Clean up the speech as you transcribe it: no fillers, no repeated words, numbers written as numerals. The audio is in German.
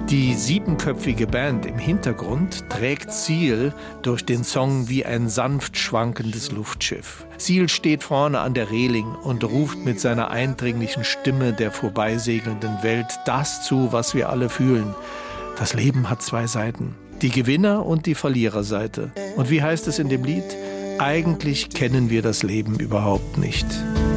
Die siebenköpfige Band im Hintergrund trägt Seal durch den Song wie ein sanft schwankendes Luftschiff. Seal steht vorne an der Reling und ruft mit seiner eindringlichen Stimme der vorbeisegelnden Welt das zu, was wir alle fühlen. Das Leben hat zwei Seiten, die Gewinner- und die Verliererseite. Und wie heißt es in dem Lied? Eigentlich kennen wir das Leben überhaupt nicht.